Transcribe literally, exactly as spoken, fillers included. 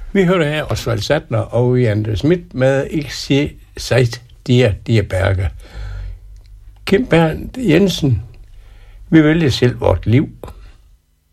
Vi hørte her Osvald Sattler og Jan Schmidt med Ich sehe seit dir, dir Berge. Kim Bernd Jensen, vi vælger selv vort liv.